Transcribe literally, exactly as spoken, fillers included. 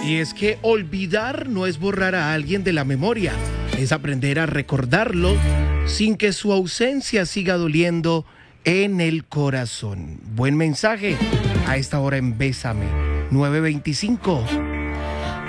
Y es que olvidar no es borrar a alguien de la memoria, es aprender a recordarlo sin que su ausencia siga doliendo en el corazón. Buen mensaje a esta hora en Bésame nueve veinticinco.